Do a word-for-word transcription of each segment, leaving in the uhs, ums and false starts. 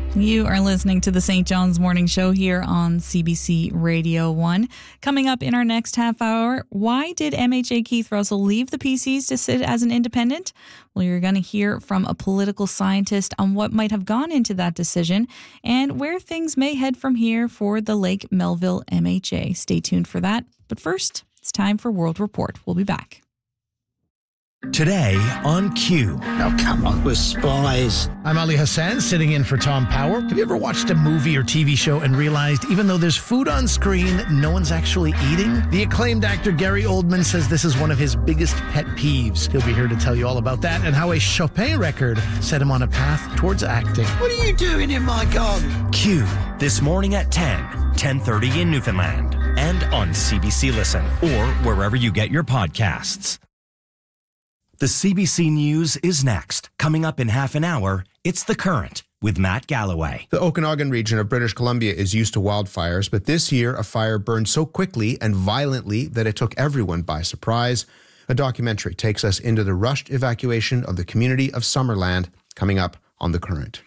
You are listening to the Saint John's Morning Show here on C B C Radio one. Coming up in our next half hour, why did M H A Keith Russell leave the P Cs to sit as an independent? Well, you're going to hear from a political scientist on what might have gone into that decision and where things may head from here for the Lake Melville M H A. Stay tuned for that. But first, it's time for World Report. We'll be back. Today on Q. Oh, come on, we're spies. I'm Ali Hassan, sitting in for Tom Power. Have you ever watched a movie or T V show and realized even though there's food on screen, no one's actually eating? The acclaimed actor Gary Oldman says this is one of his biggest pet peeves. He'll be here to tell you all about that and how a Chopin record set him on a path towards acting. What are you doing in my garden? Q, this morning at ten, ten thirty in Newfoundland, and on C B C Listen, or wherever you get your podcasts. The C B C News is next. Coming up in half an hour, it's The Current with Matt Galloway. The Okanagan region of British Columbia is used to wildfires, but this year a fire burned so quickly and violently that it took everyone by surprise. A documentary takes us into the rushed evacuation of the community of Summerland, coming up on The Current.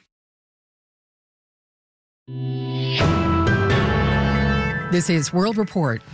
This is World Report.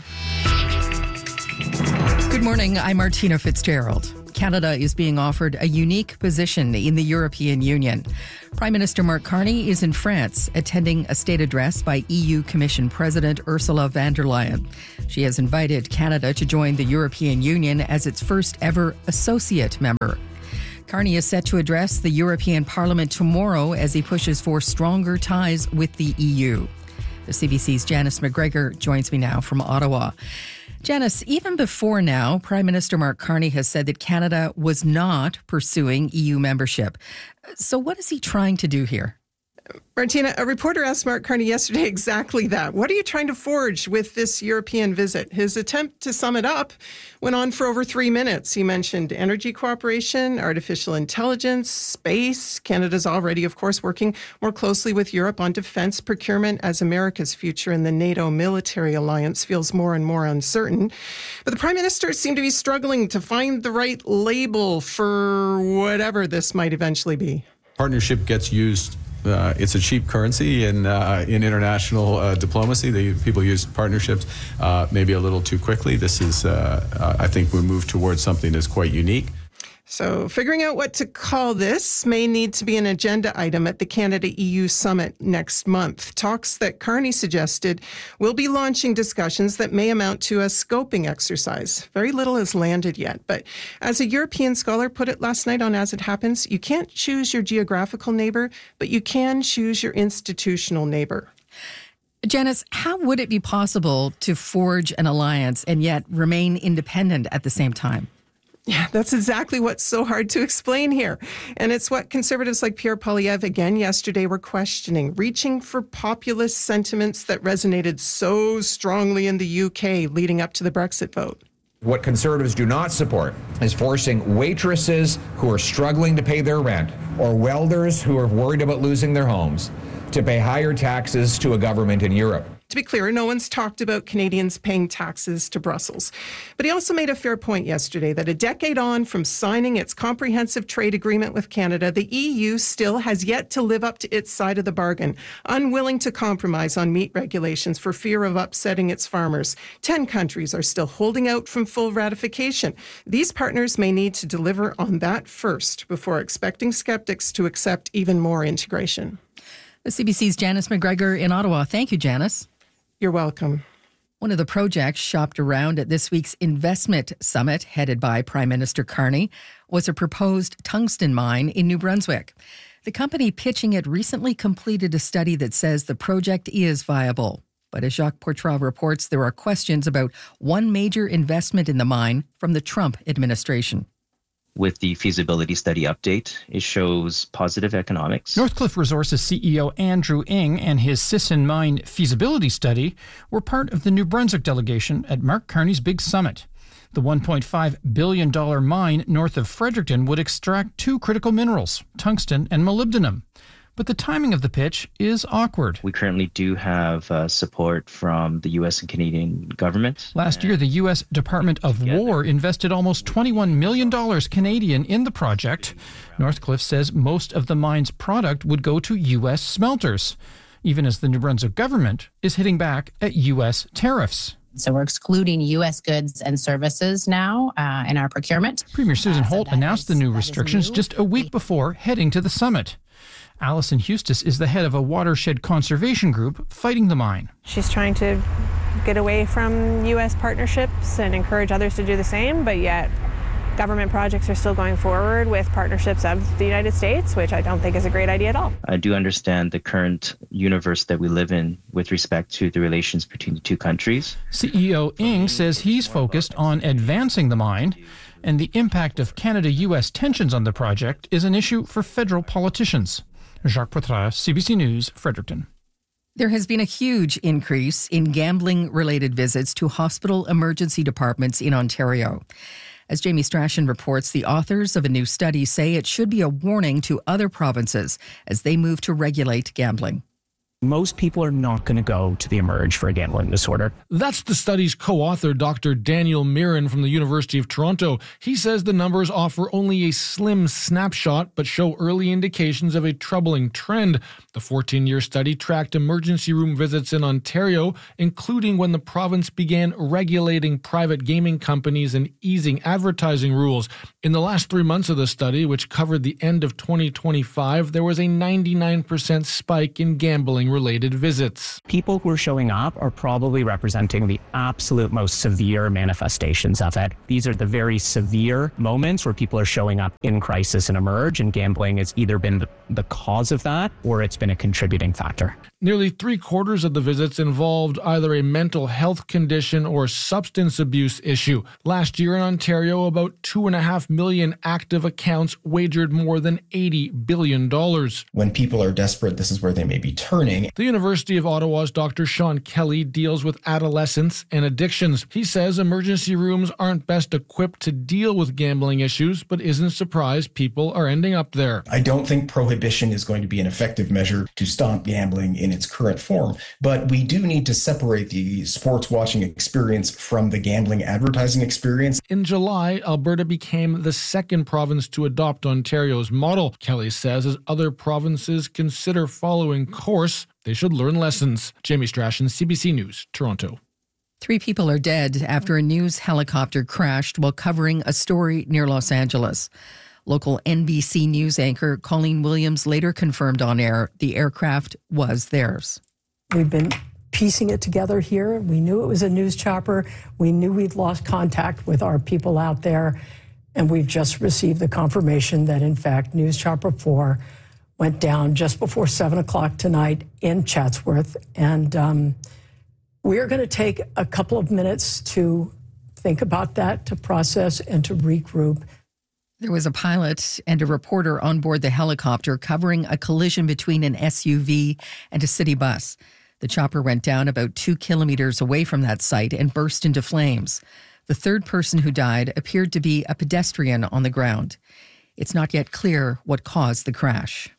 Good morning, I'm Martina Fitzgerald. Canada is being offered a unique position in the European Union. Prime Minister Mark Carney is in France, attending a state address by E U Commission President Ursula von der Leyen. She has invited Canada to join the European Union as its first ever associate member. Carney is set to address the European Parliament tomorrow as he pushes for stronger ties with the E U. The C B C's Janice McGregor joins me now from Ottawa. Janice, even before now, Prime Minister Mark Carney has said that Canada was not pursuing E U membership. So what is he trying to do here? Martina, a reporter asked Mark Carney yesterday exactly that. What are you trying to forge with this European visit? His attempt to sum it up went on for over three minutes. He mentioned energy cooperation, artificial intelligence, space. Canada's already, of course, working more closely with Europe on defense procurement as America's future in the NATO military alliance feels more and more uncertain. But the Prime Minister seemed to be struggling to find the right label for whatever this might eventually be. Partnership gets used. Uh, it's a cheap currency in uh, in international uh, diplomacy. The people use partnerships uh, maybe a little too quickly. This is, uh, uh, I think, we move towards something that's quite unique. So figuring out what to call this may need to be an agenda item at the Canada-E U summit next month. Talks that Carney suggested will be launching discussions that may amount to a scoping exercise. Very little has landed yet, but as a European scholar put it last night on As It Happens, you can't choose your geographical neighbor, but you can choose your institutional neighbor. Janice, how would it be possible to forge an alliance and yet remain independent at the same time? Yeah, that's exactly what's so hard to explain here. And it's what conservatives like Pierre Poilievre again yesterday were questioning, reaching for populist sentiments that resonated so strongly in the U K leading up to the Brexit vote. What conservatives do not support is forcing waitresses who are struggling to pay their rent or welders who are worried about losing their homes to pay higher taxes to a government in Europe. To be clear, no one's talked about Canadians paying taxes to Brussels. But he also made a fair point yesterday that a decade on from signing its comprehensive trade agreement with Canada, the E U still has yet to live up to its side of the bargain, unwilling to compromise on meat regulations for fear of upsetting its farmers. Ten countries are still holding out from full ratification. These partners may need to deliver on that first before expecting skeptics to accept even more integration. The C B C's Janice McGregor in Ottawa. Thank you, Janice. You're welcome. One of the projects shopped around at this week's investment summit, headed by Prime Minister Carney, was a proposed tungsten mine in New Brunswick. The company pitching it recently completed a study that says the project is viable. But as Jacques Portra reports, there are questions about one major investment in the mine from the Trump administration. With the feasibility study update, it shows positive economics. Northcliffe Resources C E O Andrew Ng and his Sisson Mine feasibility study were part of the New Brunswick delegation at Mark Carney's big summit. The one point five billion dollars mine north of Fredericton would extract two critical minerals, tungsten and molybdenum. but the timing of the pitch is awkward. We currently do have uh, support from the U S and Canadian government. Last year, the U S Department of War invested almost twenty-one million dollars Canadian in the project. Northcliffe says most of the mine's product would go to U S smelters, even as the New Brunswick government is hitting back at U S tariffs. So we're excluding U S goods and services now uh, in our procurement. Premier Susan uh, so Holt announced is, the new restrictions new. just a week before heading to the summit. Alison Hustis is the head of a watershed conservation group fighting the mine. She's trying to get away from U S partnerships and encourage others to do the same, but yet government projects are still going forward with partnerships of the United States, which I don't think is a great idea at all. I do understand the current universe that we live in with respect to the relations between the two countries. C E O Ng says he's focused on advancing the mine, and the impact of Canada-U S tensions on the project is an issue for federal politicians. Jacques Poitras, C B C News, Fredericton. There has been a huge increase in gambling-related visits to hospital emergency departments in Ontario. As Jamie Strachan reports, the authors of a new study say it should be a warning to other provinces as they move to regulate gambling. Most people are not going to go to the Emerge for a gambling disorder. That's the study's co-author, Doctor Daniel Mirren from the University of Toronto. He says the numbers offer only a slim snapshot, but show early indications of a troubling trend. The fourteen-year study tracked emergency room visits in Ontario, including when the province began regulating private gaming companies and easing advertising rules. In the last three months of the study, which covered the end of twenty twenty-five, there was a ninety-nine percent spike in gambling related visits. People who are showing up are probably representing the absolute most severe manifestations of it. These are the very severe moments where people are showing up in crisis and Emerge, and gambling has either been the, the cause of that or it's been a contributing factor. Nearly three quarters of the visits involved either a mental health condition or substance abuse issue. Last year in Ontario, about two and a half million active accounts wagered more than eighty billion dollars. When people are desperate, this is where they may be turning. The University of Ottawa's Doctor Sean Kelly deals with adolescence and addictions. He says emergency rooms aren't best equipped to deal with gambling issues, but isn't surprised people are ending up there. I don't think prohibition is going to be an effective measure to stop gambling in its current form, but we do need to separate the sports watching experience from the gambling advertising experience. In July, Alberta became the second province to adopt Ontario's model. Kelly says as other provinces consider following course, they should learn lessons. Jamie Strachan, C B C News, Toronto. Three people are dead after a news helicopter crashed while covering a story near Los Angeles. Local N B C News anchor Colleen Williams later confirmed on air the aircraft was theirs. We've been piecing it together here. We knew it was a news chopper. We knew we'd lost contact with our people out there. And we've just received the confirmation that, in fact, News Chopper four went down just before seven o'clock tonight in Chatsworth. And um, we are going to take a couple of minutes to think about that, to process and to regroup. There was a pilot and a reporter on board the helicopter covering a collision between an S U V and a city bus. The chopper went down about two kilometers away from that site and burst into flames. The third person who died appeared to be a pedestrian on the ground. It's not yet clear what caused the crash.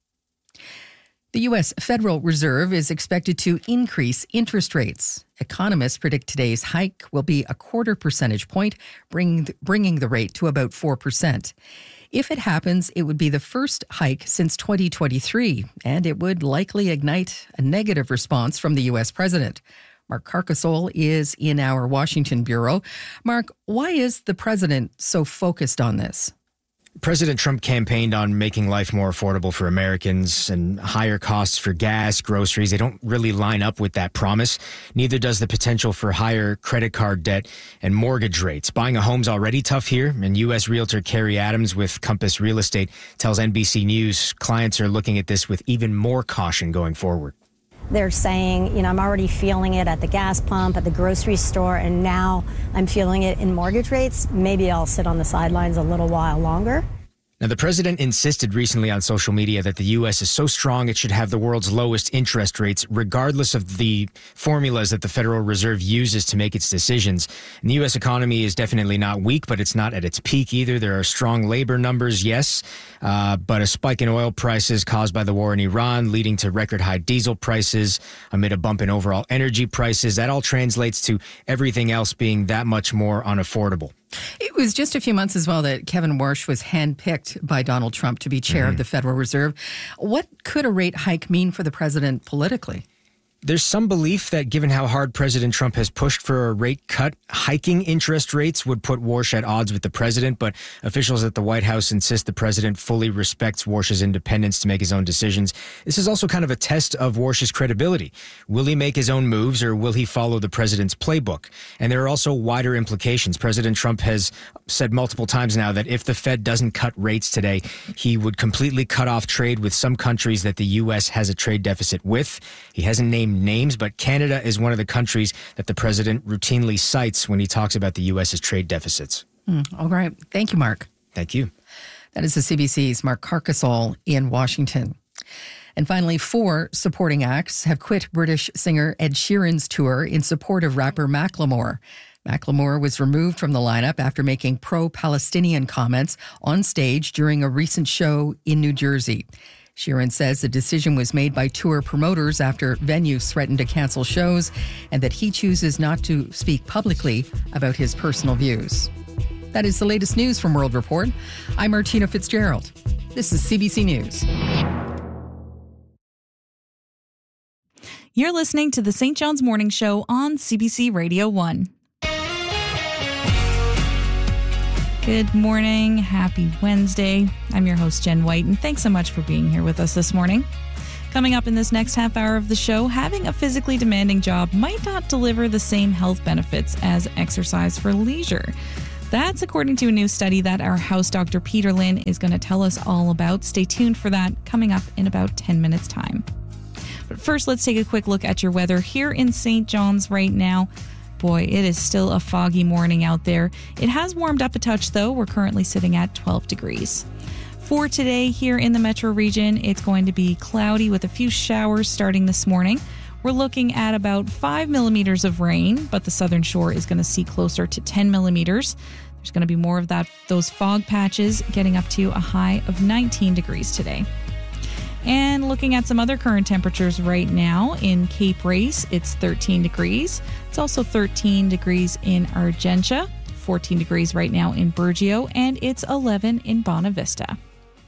The U S Federal Reserve is expected to increase interest rates. Economists predict today's hike will be a quarter percentage point, bringing, bringing the rate to about four percent. If it happens, it would be the first hike since twenty twenty-three, and it would likely ignite a negative response from the U S president. Mark Carcasole is in our Washington bureau. Mark, why is the president so focused on this? President Trump campaigned on making life more affordable for Americans, and higher costs for gas, groceries. They don't really line up with that promise. Neither does the potential for higher credit card debt and mortgage rates. Buying a home's already tough here, and U S realtor Carrie Adams with Compass Real Estate tells N B C News clients are looking at this with even more caution going forward. They're saying, you know, I'm already feeling it at the gas pump, at the grocery store, and now I'm feeling it in mortgage rates. Maybe I'll sit on the sidelines a little while longer. Now, the president insisted recently on social media that the U S is so strong it should have the world's lowest interest rates, regardless of the formulas that the Federal Reserve uses to make its decisions. And the U S economy is definitely not weak, but it's not at its peak either. There are strong labor numbers, yes, uh, but a spike in oil prices caused by the war in Iran, leading to record high diesel prices amid a bump in overall energy prices. That all translates to everything else being that much more unaffordable. It was just a few months as well that Kevin Warsh was handpicked by Donald Trump to be chair mm-hmm. of the Federal Reserve. What could a rate hike mean for the president politically? There's some belief that given how hard President Trump has pushed for a rate cut, hiking interest rates would put Warsh at odds with the president, but officials at the White House insist the president fully respects Warsh's independence to make his own decisions. This is also kind of a test of Warsh's credibility. Will he make his own moves, or will he follow the president's playbook? And there are also wider implications. President Trump has said multiple times now that if the Fed doesn't cut rates today, he would completely cut off trade with some countries that the U S has a trade deficit with. He hasn't named names, but Canada is one of the countries that the president routinely cites when he talks about the U S's trade deficits. Mm, all right. Thank you, Mark. Thank you. That is the C B C's Mark Carcasole in Washington. And finally, four supporting acts have quit British singer Ed Sheeran's tour in support of rapper Macklemore. Macklemore was removed from the lineup after making pro-Palestinian comments on stage during a recent show in New Jersey. Sheeran says the decision was made by tour promoters after venues threatened to cancel shows, and that he chooses not to speak publicly about his personal views. That is the latest news from World Report. I'm Martina Fitzgerald. This is C B C News. You're listening to the Saint John's Morning Show on C B C Radio one. Good morning. Happy Wednesday. I'm your host, Jen White, and thanks so much for being here with us this morning. Coming up in this next half hour of the show, having a physically demanding job might not deliver the same health benefits as exercise for leisure. That's according to a new study that our house doctor Peter Lynn is going to tell us all about. Stay tuned for that coming up in about ten minutes time. But first, let's take a quick look at your weather here in Saint John's right now. Boy, it is still a foggy morning out there. It has warmed up a touch, though. We're currently sitting at twelve degrees. For today here in the metro region, it's going to be cloudy with a few showers starting this morning. We're looking at about five millimeters of rain, but the southern shore is going to see closer to ten millimeters. There's going to be more of that, those fog patches, getting up to a high of nineteen degrees today. And looking at some other current temperatures right now, in Cape Race, it's thirteen degrees. It's also thirteen degrees in Argentia, fourteen degrees right now in Burgeo, and it's eleven in Bonavista.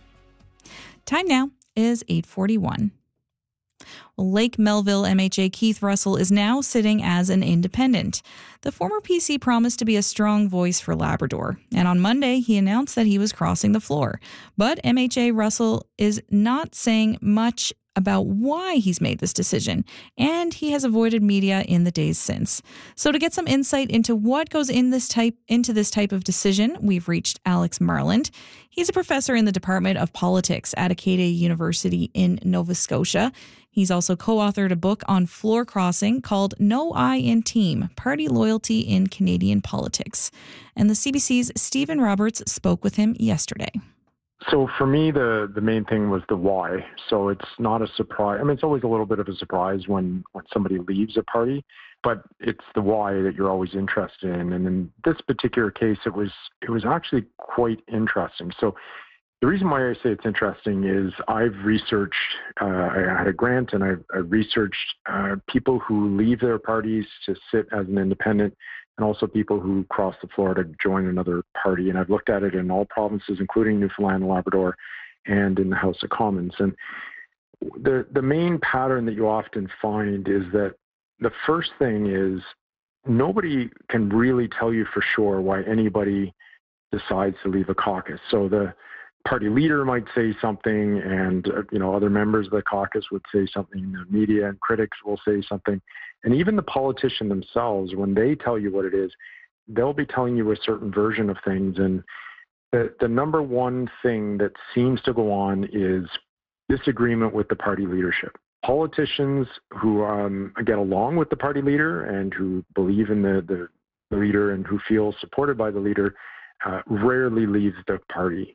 Time now is eight forty-one. Well, Lake Melville M H A Keith Russell is now sitting as an independent. The former P C promised to be a strong voice for Labrador, and on Monday he announced that he was crossing the floor. But M H A Russell is not saying much about why he's made this decision, and he has avoided media in the days since. So to get some insight into what goes in this type into this type of decision, we've reached Alex Marland. He's a professor in the Department of Politics at Acadia University in Nova Scotia. He's also co-authored a book on floor crossing called No I in Team, Party Loyalty in Canadian Politics. And the C B C's Stephen Roberts spoke with him yesterday. So for me, the, the main thing was the why. So it's not a surprise. I mean, it's always a little bit of a surprise when, when somebody leaves a party, but it's the why that you're always interested in. And in this particular case, it was it was actually quite interesting. So the reason why I say it's interesting is I've researched, uh, I had a grant and I've, I've researched uh, people who leave their parties to sit as an independent, and also people who cross the floor to join another party. And I've looked at it in all provinces, including Newfoundland and Labrador, and in the House of Commons. And the the main pattern that you often find is that the first thing is nobody can really tell you for sure why anybody decides to leave a caucus. So the party leader might say something, and uh, you know, other members of the caucus would say something, the media and critics will say something, and even the politician themselves, when they tell you what it is, they'll be telling you a certain version of things. And the, the number one thing that seems to go on is disagreement with the party leadership. Politicians who um, get along with the party leader and who believe in the, the leader and who feel supported by the leader uh, rarely leave the party.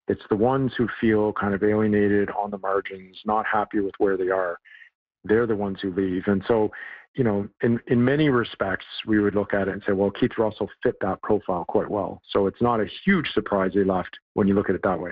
It's the ones who feel kind of alienated on the margins, not happy with where they are. They're the ones who leave. And so, you know, in, in many respects, we would look at it and say, well, Keith Russell fit that profile quite well. So it's not a huge surprise he left when you look at it that way.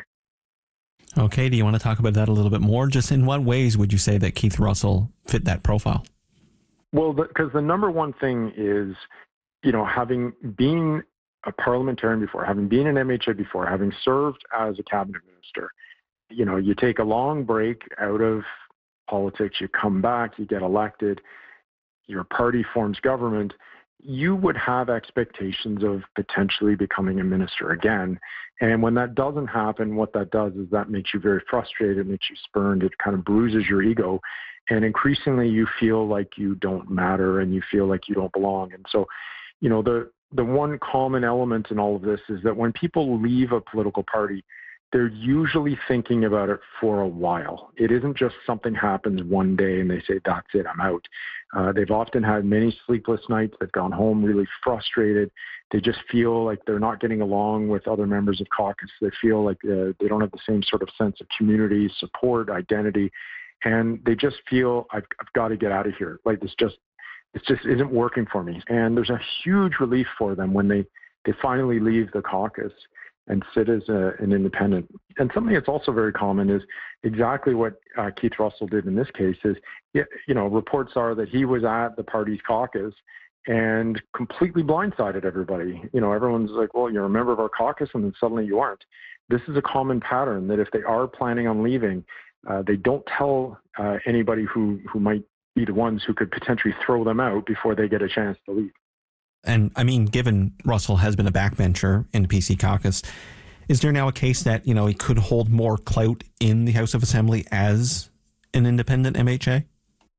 Okay, do you want to talk about that a little bit more? Just in what ways would you say that Keith Russell fit that profile? Well, because the, the number one thing is, you know, having been a parliamentarian before, having been an M H A before, having served as a cabinet minister, you know, you take a long break out of politics, you come back, you get elected, your party forms government, you would have expectations of potentially becoming a minister again. And when that doesn't happen, what that does is that makes you very frustrated, it makes you spurned, it kind of bruises your ego. And increasingly you feel like you don't matter and you feel like you don't belong. And so, you know, the, the one common element in all of this is that when people leave a political party, they're usually thinking about it for a while. It isn't just something happens one day and they say, that's it, I'm out. Uh, they've often had many sleepless nights. They've gone home really frustrated. They just feel like they're not getting along with other members of caucus. They feel like uh, they don't have the same sort of sense of community, support, identity. And they just feel, I've, I've got to get out of here. Like this just, it just isn't working for me. And there's a huge relief for them when they, they finally leave the caucus and sit as a, an independent. And something that's also very common is exactly what uh, Keith Russell did in this case is, you know, reports are that he was at the party's caucus and completely blindsided everybody. You know, everyone's like, well, you're a member of our caucus, and then suddenly you aren't. This is a common pattern that if they are planning on leaving, uh, they don't tell uh, anybody who, who might be the ones who could potentially throw them out before they get a chance to leave. And I mean, given Russell has been a backbencher in the P C caucus, is there now a case that, you know, he could hold more clout in the House of Assembly as an independent M H A?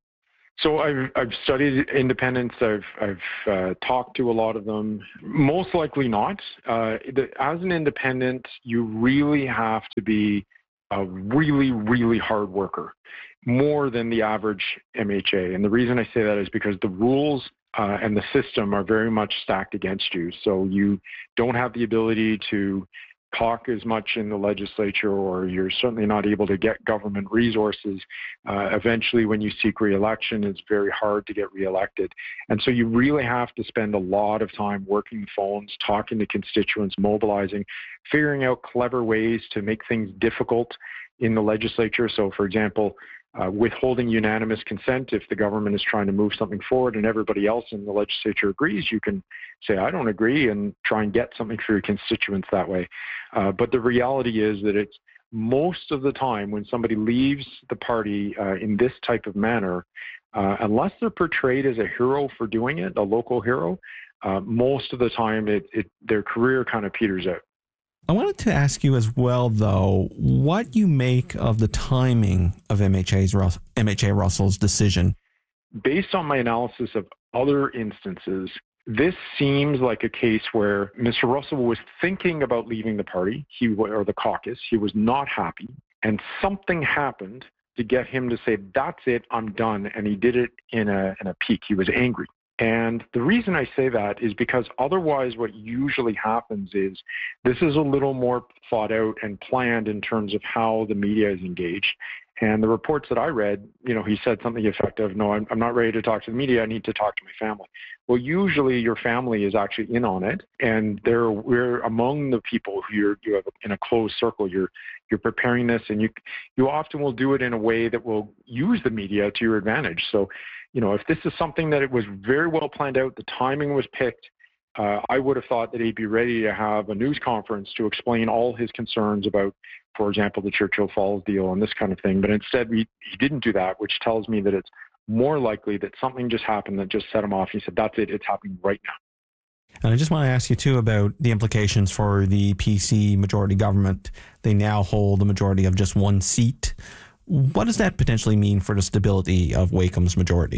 So I've I've studied independents. I've I've uh, talked to a lot of them. Most likely not. Uh, the, as an independent, you really have to be a really really hard worker, more than the average M H A. And the reason I say that is because the rules Uh, and the system are very much stacked against you. So you don't have the ability to talk as much in the legislature, or you're certainly not able to get government resources. Uh, eventually, when you seek re-election, it's very hard to get re-elected. And so you really have to spend a lot of time working phones, talking to constituents, mobilizing, figuring out clever ways to make things difficult in the legislature. So, for example, Uh, withholding unanimous consent. If the government is trying to move something forward and everybody else in the legislature agrees, you can say, I don't agree, and try and get something for your constituents that way. Uh, but the reality is that it's most of the time when somebody leaves the party uh, in this type of manner, uh, unless they're portrayed as a hero for doing it, a local hero, uh, most of the time it, it, their career kind of peters out. I wanted to ask you as well, though, what you make of the timing of M H A's M H A Russell's decision. Based on my analysis of other instances, this seems like a case where Mister Russell was thinking about leaving the party, he or the caucus. He was not happy, and something happened to get him to say, "That's it, I'm done." And he did it in a in a peak. He was angry. And the reason I say that is because otherwise what usually happens is this is a little more thought out and planned in terms of how the media is engaged. And the reports that I read, you know, he said something effective, no, I'm, I'm not ready to talk to the media, I need to talk to my family. Well, usually your family is actually in on it, and they're we're among the people who you're you have in a closed circle. You're you're preparing this, and you you often will do it in a way that will use the media to your advantage. So, you know, if this is something that it was very well planned out, the timing was picked, uh, I would have thought that he'd be ready to have a news conference to explain all his concerns about, for example, the Churchill Falls deal and this kind of thing. But instead, we, he didn't do that, which tells me that it's more likely that something just happened that just set him off. He said, that's it, it's happening right now. And I just want to ask you, too, about the implications for the P C majority government. They now hold a majority of just one seat. What does that potentially mean for the stability of Wakeham's majority?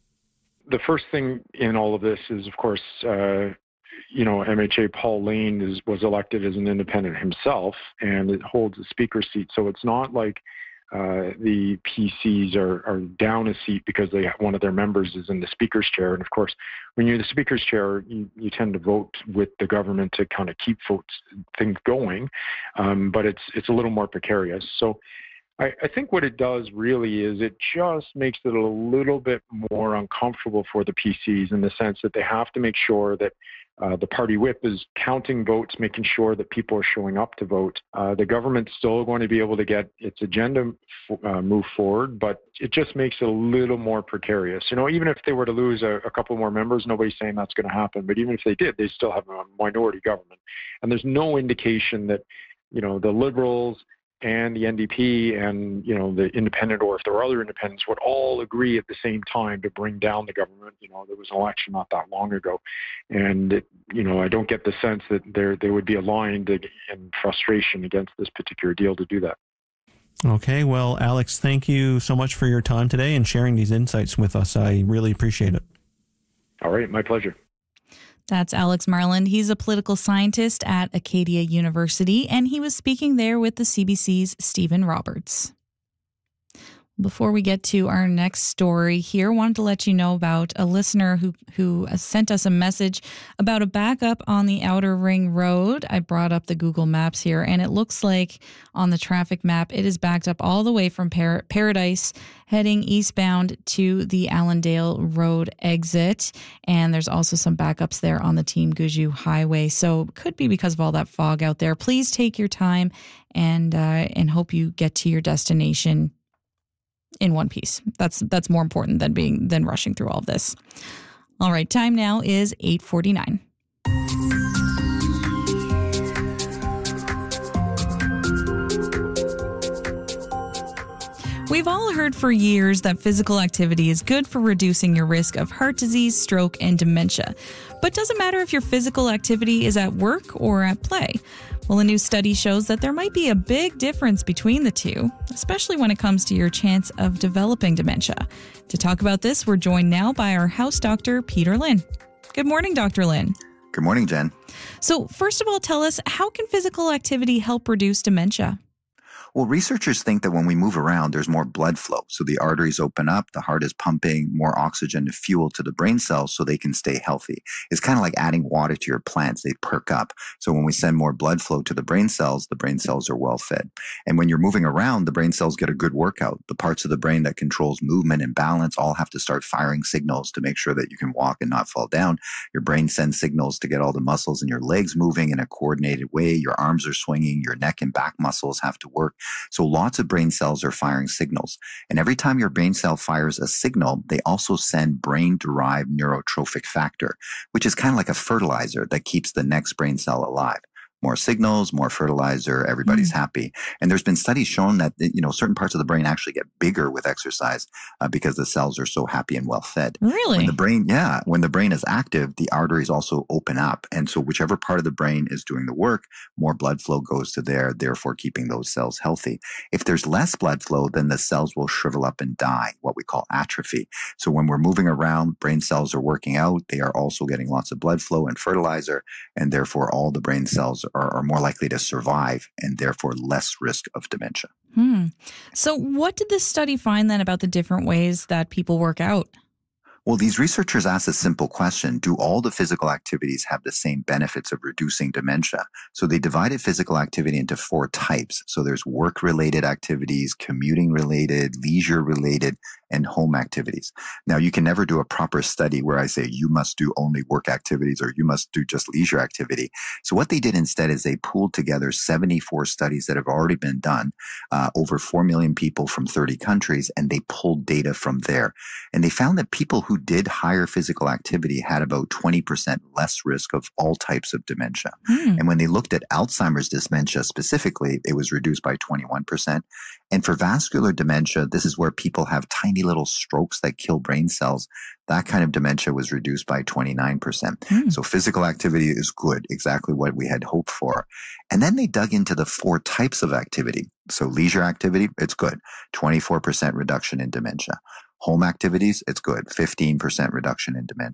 The first thing in all of this is, of course, uh, you know, M H A Paul Lane is, was elected as an independent himself, and it holds a speaker seat. So it's not like uh, the P Cs are, are down a seat because they one of their members is in the Speaker's chair. And of course, when you're in the Speaker's chair, you, you tend to vote with the government to kind of keep votes, things going. Um, but it's it's a little more precarious. So I, I think what it does really is it just makes it a little bit more uncomfortable for the P Cs in the sense that they have to make sure that uh, the party whip is counting votes, making sure that people are showing up to vote. Uh, the government's still going to be able to get its agenda uh, move forward, but it just makes it a little more precarious. You know, even if they were to lose a, a couple more members, nobody's saying that's going to happen. But even if they did, they still have a minority government. And there's no indication that, you know, the Liberals and the N D P and, you know, the independent, or if there are other independents, would all agree at the same time to bring down the government. You know, there was an election not that long ago. And, it, you know, I don't get the sense that there they would be aligned in frustration against this particular deal to do that. Okay, well, Alex, thank you so much for your time today and sharing these insights with us. I really appreciate it. All right, my pleasure. That's Alex Marland. He's a political scientist at Acadia University, and he was speaking there with the C B C's Stephen Roberts. Before we get to our next story here, I wanted to let you know about a listener who, who sent us a message about a backup on the Outer Ring Road. I brought up the Google Maps here, and it looks like on the traffic map, it is backed up all the way from Par- Paradise heading eastbound to the Allendale Road exit. And there's also some backups there on the Team Guju Highway. So could be because of all that fog out there. Please take your time and uh, and hope you get to your destination in one piece. That's that's more important than being than rushing through all of this. All right, time now is eight forty-nine. We've all heard for years that physical activity is good for reducing your risk of heart disease, stroke, and dementia. But does it matter if your physical activity is at work or at play? Well, a new study shows that there might be a big difference between the two, especially when it comes to your chance of developing dementia. To talk about this, we're joined now by our house doctor, Peter Lynn. Good morning, Doctor Lynn. Good morning, Jen. So first of all, tell us, how can physical activity help reduce dementia? Well, researchers think that when we move around, there's more blood flow. So the arteries open up, the heart is pumping more oxygen to fuel to the brain cells so they can stay healthy. It's kind of like adding water to your plants. They perk up. So when we send more blood flow to the brain cells, the brain cells are well fed. And when you're moving around, the brain cells get a good workout. The parts of the brain that controls movement and balance all have to start firing signals to make sure that you can walk and not fall down. Your brain sends signals to get all the muscles in your legs moving in a coordinated way. Your arms are swinging. Your neck and back muscles have to work. So lots of brain cells are firing signals. And every time your brain cell fires a signal, they also send brain-derived neurotrophic factor, which is kind of like a fertilizer that keeps the next brain cell alive. More signals, more fertilizer, everybody's mm. happy. And there's been studies showing that, you know, certain parts of the brain actually get bigger with exercise uh, because the cells are so happy and well fed. Really? When the brain, yeah, when the brain is active, the arteries also open up. And so whichever part of the brain is doing the work, more blood flow goes to there, therefore keeping those cells healthy. If there's less blood flow, then the cells will shrivel up and die, what we call atrophy. So when we're moving around, brain cells are working out. They are also getting lots of blood flow and fertilizer, and therefore all the brain cells are, are more likely to survive and therefore less risk of dementia. Hmm. So what did this study find then about the different ways that people work out? Well, these researchers asked a simple question. Do all the physical activities have the same benefits of reducing dementia? So they divided physical activity into four types. So there's work-related activities, commuting-related, leisure-related, and home activities. Now, you can never do a proper study where I say you must do only work activities or you must do just leisure activity. So what they did instead is they pooled together seventy-four studies that have already been done, uh, over four million people from thirty countries, and they pulled data from there. And they found that people who did higher physical activity had about twenty percent less risk of all types of dementia. Mm. And when they looked at Alzheimer's dementia specifically, it was reduced by twenty-one percent. And for vascular dementia, this is where people have tiny little strokes that kill brain cells. That kind of dementia was reduced by twenty-nine percent. Mm. So physical activity is good, exactly what we had hoped for. And then they dug into the four types of activity. So leisure activity, it's good, twenty-four percent reduction in dementia. Home activities, it's good, fifteen percent reduction in dementia.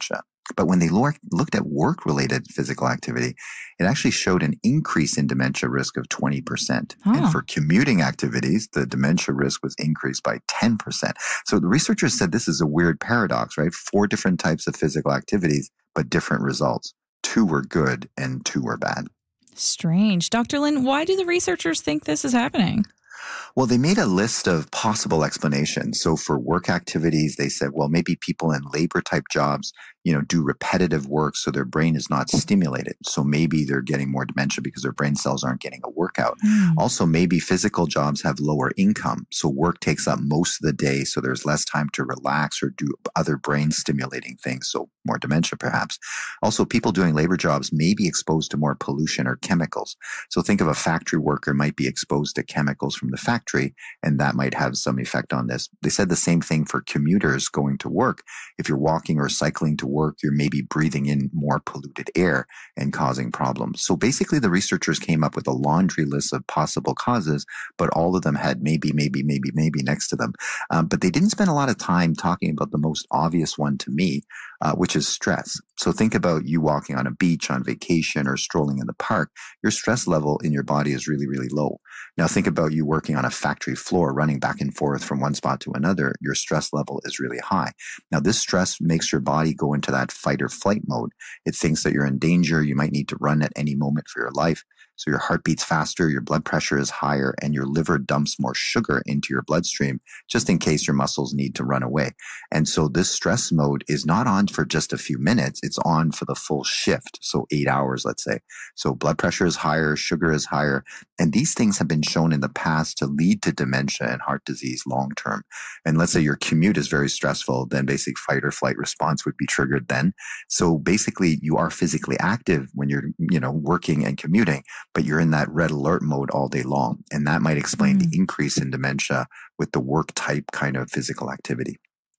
But when they looked at work-related physical activity, it actually showed an increase in dementia risk of twenty percent. Oh. And for commuting activities, the dementia risk was increased by ten percent. So the researchers said this is a weird paradox, right? Four different types of physical activities, but different results. Two were good and two were bad. Strange. Doctor Lin, why do the researchers think this is happening? Well, they made a list of possible explanations. So for work activities, they said, well, maybe people in labor type jobs, you know, do repetitive work so their brain is not stimulated. So maybe they're getting more dementia because their brain cells aren't getting a workout. Mm. Also, maybe physical jobs have lower income. So work takes up most of the day. So there's less time to relax or do other brain stimulating things. So more dementia perhaps. Also, people doing labor jobs may be exposed to more pollution or chemicals. So think of a factory worker might be exposed to chemicals from the factory, and that might have some effect on this. They said the same thing for commuters going to work. If you're walking or cycling to work, you're maybe breathing in more polluted air and causing problems. So basically, the researchers came up with a laundry list of possible causes, but all of them had maybe, maybe, maybe, maybe next to them. Um, but they didn't spend a lot of time talking about the most obvious one to me, uh, which is stress. So think about you walking on a beach, on vacation, or strolling in the park. Your stress level in your body is really, really low. Now think about you working on a factory floor, running back and forth from one spot to another. Your stress level is really high. Now this stress makes your body go into that fight or flight mode. It thinks that you're in danger. You might need to run at any moment for your life. So your heart beats faster, your blood pressure is higher, and your liver dumps more sugar into your bloodstream just in case your muscles need to run away. And so this stress mode is not on for just a few minutes. It's on for the full shift. So eight hours, let's say. So blood pressure is higher, sugar is higher. And these things have been shown in the past to lead to dementia and heart disease long term. And let's say your commute is very stressful, then basic fight or flight response would be triggered then. So basically you are physically active when you're, you know, working and commuting, but you're in that red alert mode all day long. And that might explain mm. the increase in dementia with the work type kind of physical activity.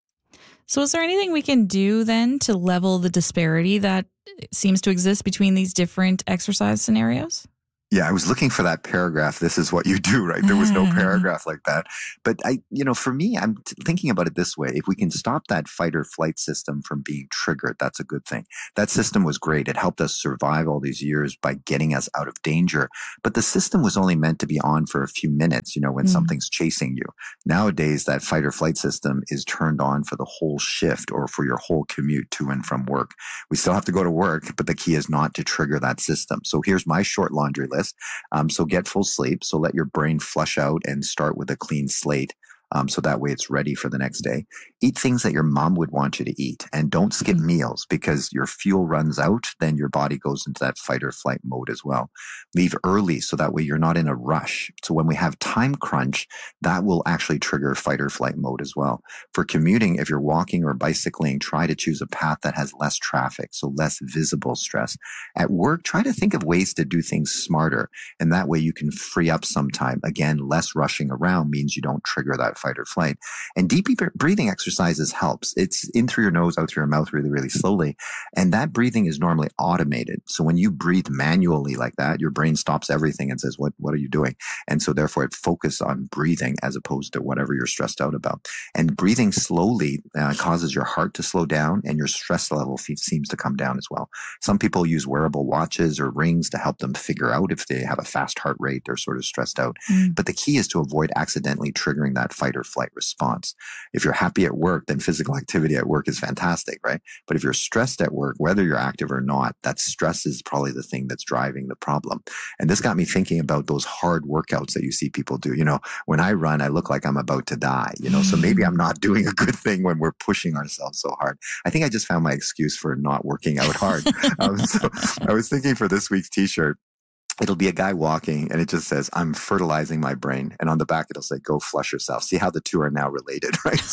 So is there anything we can do then to level the disparity that seems to exist between these different exercise scenarios? Yeah, I was looking for that paragraph. This is what you do, right? There was no paragraph like that. But I, you know, for me, I'm t- thinking about it this way. If we can stop that fight or flight system from being triggered, that's a good thing. That system was great. It helped us survive all these years by getting us out of danger. But the system was only meant to be on for a few minutes, you know, when mm. something's chasing you. Nowadays, that fight or flight system is turned on for the whole shift or for your whole commute to and from work. We still have to go to work, but the key is not to trigger that system. So here's my short laundry list. Um, so get full sleep. So let your brain flush out and start with a clean slate. Um, so that way it's ready for the next day. Eat things that your mom would want you to eat, and don't skip mm-hmm. meals, because your fuel runs out, then your body goes into that fight or flight mode as well. Leave early so that way you're not in a rush. So when we have time crunch, that will actually trigger fight or flight mode as well. For commuting, if you're walking or bicycling, try to choose a path that has less traffic, so less visible stress. At work, try to think of ways to do things smarter, and that way you can free up some time. Again, less rushing around means you don't trigger that fight or flight. And deep breathing exercises helps. It's in through your nose, out through your mouth really, really slowly. And that breathing is normally automated. So when you breathe manually like that, your brain stops everything and says, what, what are you doing? And so therefore it focuses on breathing as opposed to whatever you're stressed out about. And breathing slowly uh, causes your heart to slow down, and your stress level f- seems to come down as well. Some people use wearable watches or rings to help them figure out if they have a fast heart rate, they're sort of stressed out. Mm. But the key is to avoid accidentally triggering that fight or flight response. If you're happy at work, then physical activity at work is fantastic, right? But if you're stressed at work, whether you're active or not, that stress is probably the thing that's driving the problem. And this got me thinking about those hard workouts that you see people do. You know, when I run, I look like I'm about to die, you know, so maybe I'm not doing a good thing when we're pushing ourselves so hard. I think I just found my excuse for not working out hard. um, so I was thinking for this week's t-shirt, it'll be a guy walking and it just says, I'm fertilizing my brain. And on the back, it'll say, go flush yourself. See how the two are now related, right?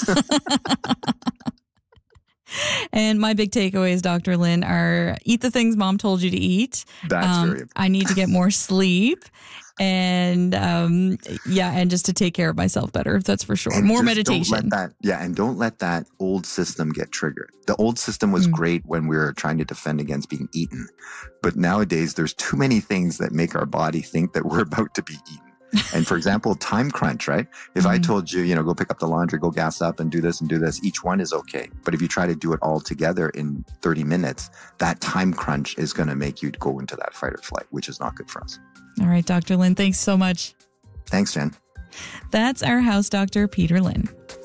And my big takeaways, Doctor Lin, are eat the things mom told you to eat. That's um, very important. I need to get more sleep. And um, yeah, and just to take care of myself better. That's for sure. And more meditation. Don't let that, yeah, and don't let that old system get triggered. The old system was mm. great when we were trying to defend against being eaten. But nowadays, there's too many things that make our body think that we're about to be eaten. And for example, time crunch, right? If mm-hmm. I told you, you know, go pick up the laundry, go gas up and do this and do this, each one is okay. But if you try to do it all together in thirty minutes, that time crunch is going to make you go into that fight or flight, which is not good for us. All right, Doctor Lin, thanks so much. Thanks, Jen. That's our house doctor, Peter Lin.